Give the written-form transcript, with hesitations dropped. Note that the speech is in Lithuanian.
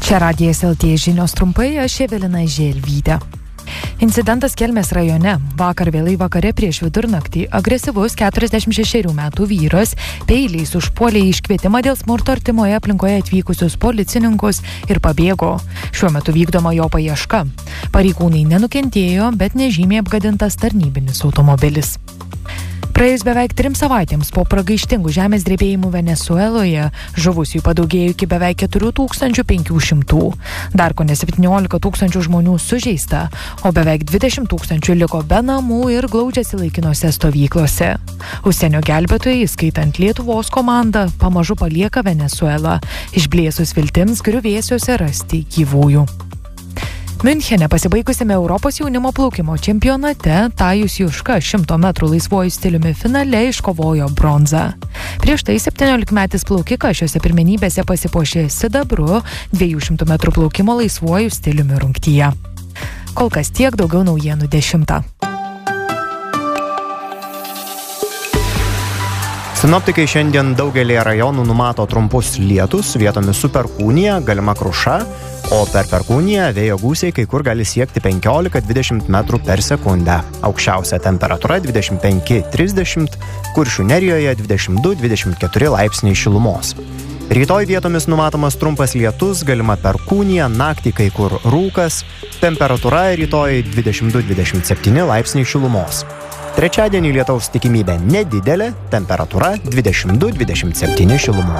Čia Radijas LT žinios trumpai, aš Evelina Želvytė. Incidentas Kelmės rajone. Vakar vėlai vakare prieš vidurnaktį agresyvus 46 metų vyras peiliais užpuolė į iškvietimą dėl smurto artimoje aplinkoje atvykusius policininkus ir pabėgo. Šiuo metu vykdoma jo paieška. Pareigūnai nenukentėjo, bet nežymiai apgadintas tarnybinis automobilis. Praėjus beveik 3 savaitėms po pragaištingų žemės drebėjimų Venesueloje žuvusiųjų padaugėjo iki beveik 4500. Dar kone 17 tūkstančių žmonių sužeista, o beveik 20 tūkstančių liko be namų ir glaudžiasi laikinose stovyklose. Užsienio gelbėtojai, skaitant Lietuvos komandą, pamažu palieka Venesuelą, išblėsus viltims griuvėsiuose rasti gyvųjų. Miunchene pasibaigusiame Europos jaunimo plaukimo čempionate Tajus Juška 100 metrų laisvuoju stiliumi finale iškovojo bronzą. Prieš tai 17-metis plaukikas šiose pirmenybėse pasipuošė sidabru 200 metrų plaukimo laisvuoju stiliumi rungtyje. Kol kas tiek, daugiau naujienų 10. Sinoptikai šiandien daugelį rajonų numato trumpus lietus, vietomis su perkūnija, galima kruša, o per perkūniją vėjo gūsiai kai kur gali siekti 15-20 metrų per sekundę. Aukščiausia temperatūra 25-30, Kuršių Nerijoje 22-24 laipsniai šilumos. Rytoj vietomis numatomas trumpas lietus, galima perkūnija, naktį kai kur rūkas, temperatūra rytoj 22-27 laipsniai šilumos. Trečiadienį lietaus tikimybė nedidelė, temperatūra 22-27 šilumos.